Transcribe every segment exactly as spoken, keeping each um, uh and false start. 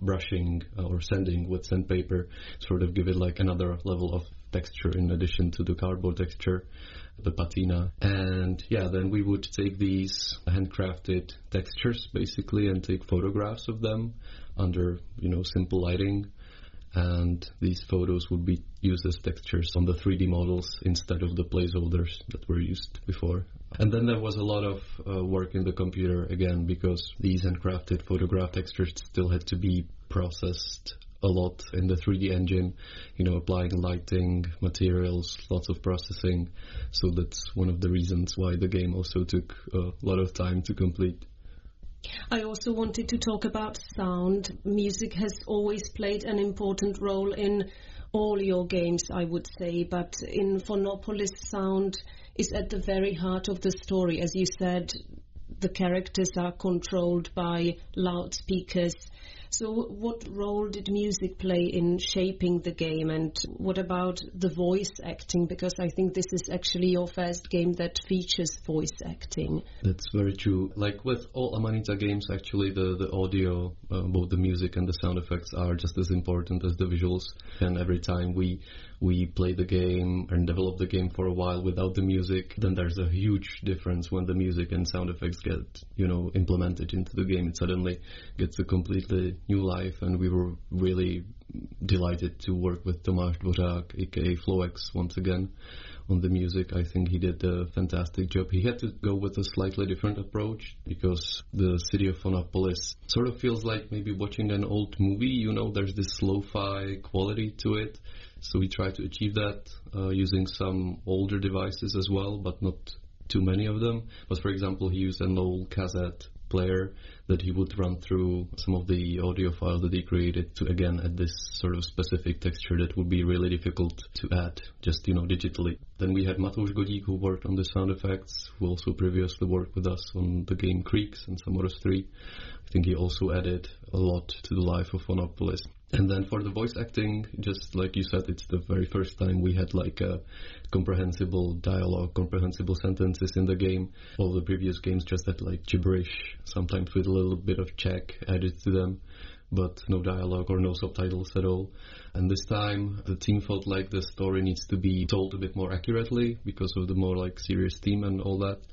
brushing or sanding with sandpaper, sort of give it like another level of texture in addition to the cardboard texture, the patina. And yeah, then we would take these handcrafted textures basically and take photographs of them under, you know, simple lighting. And these photos would be used as textures on the three D models instead of the placeholders that were used before. And then there was a lot of uh, work in the computer again, because these handcrafted photograph textures still had to be processed a lot in the three D engine, you know, applying lighting, materials, lots of processing. So that's one of the reasons why the game also took a lot of time to complete. I also wanted to talk about sound. Music has always played an important role in all your games, I would say, but in Phonopolis, sound is at the very heart of the story. As you said, the characters are controlled by loudspeakers. So what role did music play in shaping the game, and what about the voice acting? Because I think this is actually your first game that features voice acting. That's very true. Like with all Amanita games, actually the, the audio, uh, both the music and the sound effects are just as important as the visuals. And every time we we play the game and develop the game for a while without the music, then there's a huge difference when the music and sound effects get, you know, implemented into the game. It suddenly gets a completely new life, and we were really delighted to work with Tomáš Dvořák, aka Floex, once again on the music. I think he did a fantastic job. He had to go with a slightly different approach because the city of Phonopolis sort of feels like maybe watching an old movie. You know, there's this lo-fi quality to it. So we try to achieve that uh, using some older devices as well, but not too many of them. But for example, he used an old cassette player that he would run through some of the audio files that he created to, again, add this sort of specific texture that would be really difficult to add just, you know, digitally. Then we had Matouš Godík, who worked on the sound effects, who also previously worked with us on the game Creeks and Samoros three. I think he also added a lot to the life of Phonopolis. And then for the voice acting, just like you said, it's the very first time we had like a comprehensible dialogue, comprehensible sentences in the game. All the previous games just had like gibberish, sometimes with a little bit of Czech added to them, but no dialogue or no subtitles at all. And this time the team felt like the story needs to be told a bit more accurately because of the more like serious theme and all that.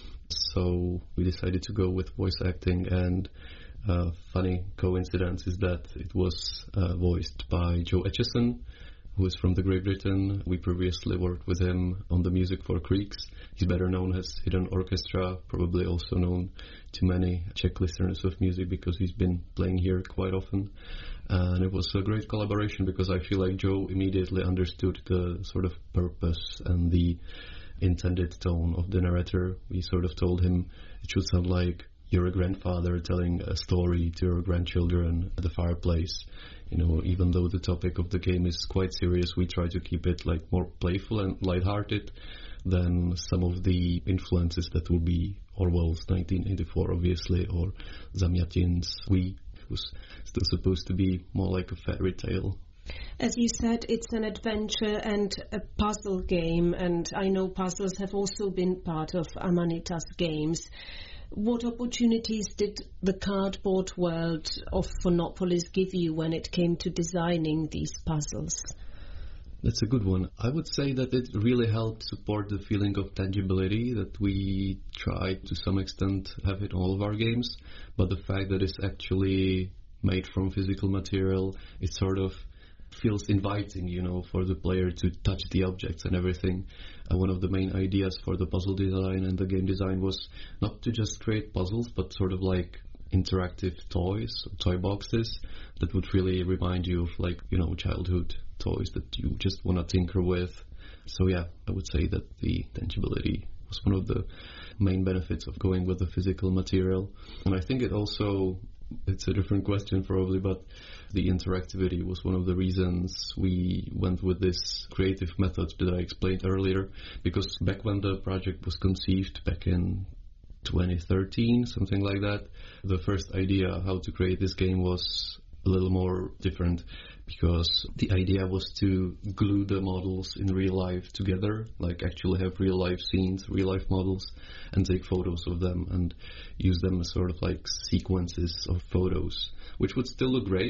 So we decided to go with voice acting, and Uh, funny coincidence is that it was uh, voiced by Joe Etchison, who is from the Great Britain. We previously worked with him on the music for Creeks. He's better known as Hidden Orchestra, probably also known to many Czech listeners of music because he's been playing here quite often. And it was a great collaboration because I feel like Joe immediately understood the sort of purpose and the intended tone of the narrator. We sort of told him it should sound like you're a grandfather telling a story to your grandchildren at the fireplace. You know, even though the topic of the game is quite serious, we try to keep it like more playful and lighthearted than some of the influences that will be Orwell's nineteen eighty-four, obviously, or Zamyatin's We, was still supposed to be more like a fairy tale. As you said, it's an adventure and a puzzle game, and I know puzzles have also been part of Amanita's games. What opportunities did the cardboard world of Phonopolis give you when it came to designing these puzzles? That's a good one. I would say that it really helped support the feeling of tangibility that we try to some extent have in all of our games, but the fact that it's actually made from physical material, it sort of feels inviting, you know, for the player to touch the objects and everything. Uh, one of the main ideas for the puzzle design and the game design was not to just create puzzles, but sort of like interactive toys, toy boxes that would really remind you of like, you know, childhood toys that you just want to tinker with. So yeah, I would say that the tangibility was one of the main benefits of going with the physical material. And I think it also, it's a different question probably, but the interactivity was one of the reasons we went with this creative method that I explained earlier, because back when the project was conceived, back in twenty thirteen, something like that, the first idea how to create this game was a little more different, because the idea was to glue the models in real life together, like actually have real life scenes, real life models, and take photos of them and use them as sort of like sequences of photos, which would still look great.